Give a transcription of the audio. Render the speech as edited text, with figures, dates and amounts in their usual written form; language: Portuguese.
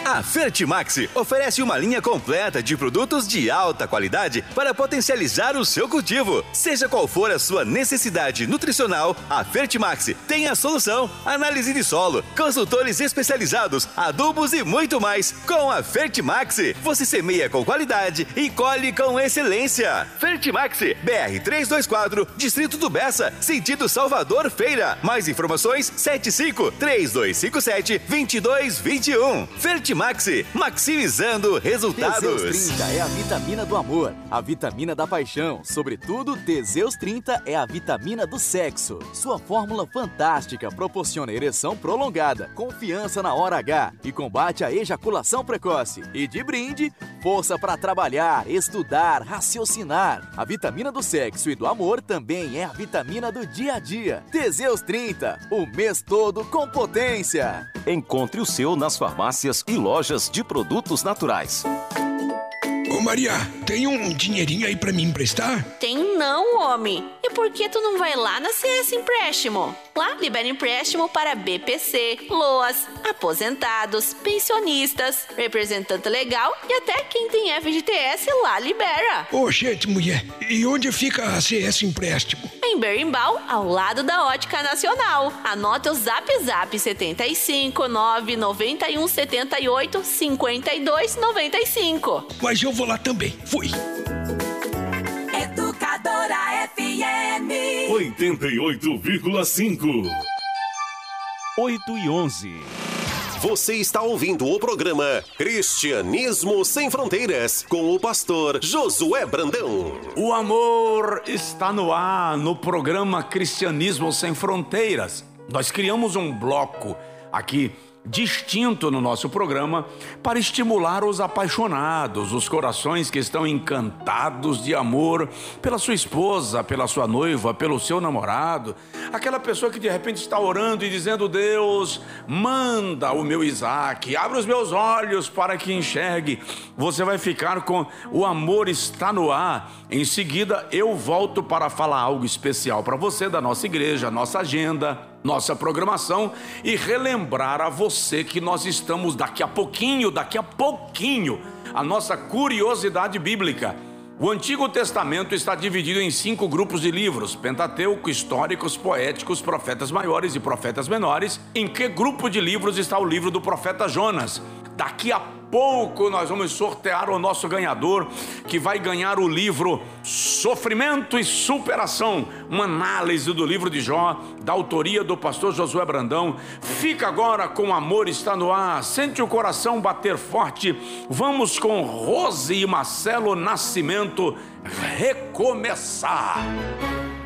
A Fertimax oferece uma linha completa de produtos de alta qualidade para potencializar o seu cultivo. Seja qual for a sua necessidade nutricional, a Fertimax tem a solução. Análise de solo, consultores especializados, adubos e muito mais. Com a Fertimax, você semeia com qualidade e colhe com excelência. Fertimax, BR 324, Distrito do Bessa, sentido Salvador Feira. Mais informações, 75-3257-2221. Fertimax, maximizando resultados. Teseus 30 é a vitamina do amor, a vitamina da paixão. Sobretudo, Teseus 30 é a vitamina do sexo. Sua fórmula fantástica proporciona ereção prolongada, confiança na hora H e combate a ejaculação precoce. E de brinde, força para trabalhar, estudar, raciocinar. A vitamina do sexo e do amor também é a vitamina do dia a dia. Teseus 30, o mês todo com potência. Encontre o seu nas farmácias e lojas de produtos naturais. Ô Maria, tem um dinheirinho aí pra me emprestar? Tem não, homem. E por que tu não vai lá na CS Empréstimo? Lá libera empréstimo para BPC, LOAS, aposentados, pensionistas, representante legal e até quem tem FGTS lá libera. Ô, gente, mulher, e onde fica a CS Empréstimo? Em Berimbau, ao lado da Ótica Nacional. Anota o Zap 75 991 78 52 95. Mas eu vou lá também. Fui. Educadora FM 88,5. 8h11. Você está ouvindo o programa Cristianismo Sem Fronteiras, com o pastor Josué Brandão. O amor está no ar no programa Cristianismo Sem Fronteiras. Nós criamos um bloco aqui distinto no nosso programa para estimular os apaixonados, os corações que estão encantados de amor pela sua esposa, pela sua noiva, pelo seu namorado, aquela pessoa que de repente está orando e dizendo: Deus, manda o meu Isaac, abre os meus olhos para que enxergue. Você vai ficar com o amor está no ar. Em seguida eu volto para falar algo especial para você da nossa igreja, nossa agenda, nossa programação, e relembrar a você que nós estamos daqui a pouquinho, a nossa curiosidade bíblica. O Antigo Testamento está dividido em 5 grupos de livros: Pentateuco, históricos, poéticos, profetas maiores e profetas menores. Em que grupo de livros está o livro do profeta Jonas? Daqui a pouco nós vamos sortear o nosso ganhador, que vai ganhar o livro Sofrimento e Superação, uma análise do livro de Jó, da autoria do pastor Josué Brandão. Fica agora com Amor Está no Ar. Sente o coração bater forte. Vamos com Rose e Marcelo Nascimento, Recomeçar.